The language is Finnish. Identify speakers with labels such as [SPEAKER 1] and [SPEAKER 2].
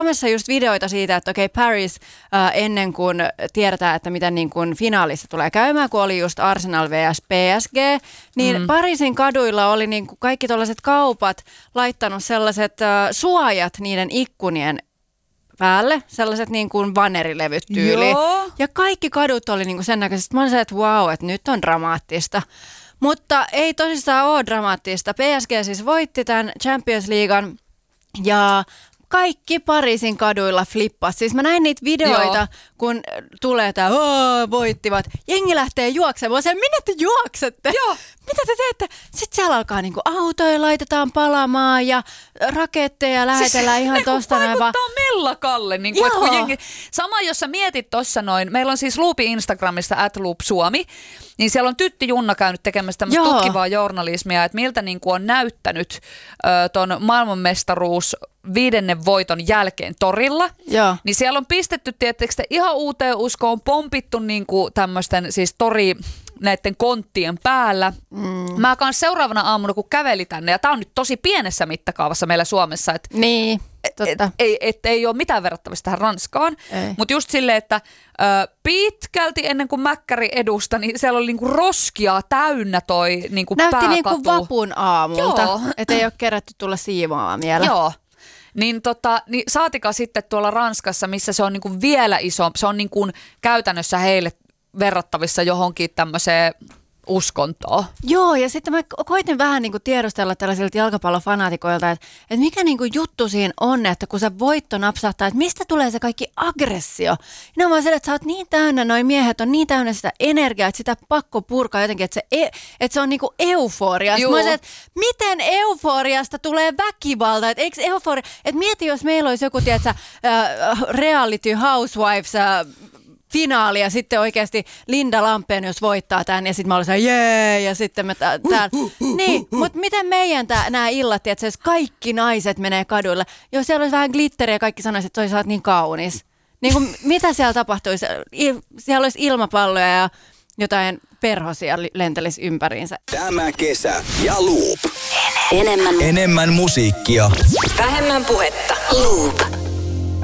[SPEAKER 1] Suomessa just videoita siitä, että okei, Paris ennen kuin tiedetään, että miten niin kuin finaalissa tulee käymään, kun oli just Arsenal vs PSG, niin Pariisin kaduilla oli niin kuin kaikki tällaiset kaupat laittanut sellaiset suojat niiden ikkunien päälle, sellaiset niin kuin vannerilevyt tyyli.
[SPEAKER 2] Joo.
[SPEAKER 1] Ja kaikki kadut oli niin kuin sen näköisesti. Mä olin että wow, että nyt on dramaattista. Mutta ei tosissaan ole dramaattista. PSG siis voitti tämän Champions Leaguean ja kaikki Pariisin kaduilla flippasi. Siis mä näin niitä videoita, kun tulee tää, voittivat. Jengi lähtee juoksemaan. Minne te juoksette?
[SPEAKER 2] Joo.
[SPEAKER 1] Mitä te teette? Sitten siellä alkaa niinku autoja laitetaan palamaan ja raketteja lähetellään siis, ihan tosta näin.
[SPEAKER 2] Vaikuttaa mellakalle. Niin kuin, kun jengi, sama jos sä mietit tossa noin, meillä on siis Loopi Instagramissa @loopsuomi, niin siellä on Tytti Junna käynyt tekemässä tämmöistä tutkivaa journalismia, että miltä niin kuin on näyttänyt ton maailmanmestaruus 5. voiton jälkeen torilla.
[SPEAKER 1] Joo.
[SPEAKER 2] Niin siellä on pistetty, tietysti ihan uuteen uskoon, pompittu niin kuin tämmöisten siis näiden konttien päällä. Mä kanssa seuraavana aamuna, kun käveli tänne, ja tää on nyt tosi pienessä mittakaavassa meillä Suomessa, että
[SPEAKER 1] niin, totta.
[SPEAKER 2] Ei ole mitään verrattavista tähän Ranskaan, mutta just silleen, että pitkälti ennen kuin mäkkäri edusta, niin siellä oli niinku roskia täynnä toi niinku
[SPEAKER 1] pääkatu. Näytti niinku vapun aamulta, että ei ole kerätty tulla siivoamaan vielä.
[SPEAKER 2] Joo. Niin, niin saatika sitten tuolla Ranskassa, missä se on niinku vielä isompi, se on niinku käytännössä heille verrattavissa johonkin tämmöiseen uskontoon.
[SPEAKER 1] Joo, ja sitten mä koitin vähän niin kuin tiedustella tällaisilta jalkapallofanaatikoilta, että mikä niin kuin juttu siinä on, että kun se voitto napsahtaa, että mistä tulee se kaikki aggressio. Ja vaan se, että sä oot niin täynnä, noi miehet on niin täynnä sitä energiaa, että sitä pakko purkaa jotenkin, että se on niin kuin euforia. Mä olisin, että miten euforiasta tulee väkivalta? Että eikö euforia, että mieti, jos meillä olisi joku, tiedätkö, reality housewives finaali ja sitten oikeasti Linda Lampenius voittaa tämän ja sitten mä olisin jee ja sitten me täällä. Niin, mutta miten meidän nämä illat, että jos kaikki naiset menee kaduille, jos siellä olisi vähän glitteriä ja kaikki sanoisivat, että sä oot niin kaunis. Niin kuin, mitä siellä tapahtuisi? Siellä olisi ilmapalloja ja jotain perhosia lentelisi ympäriinsä.
[SPEAKER 3] Tämä kesä ja Loop. Enemmän musiikkia.
[SPEAKER 4] Vähemmän puhetta. Loop.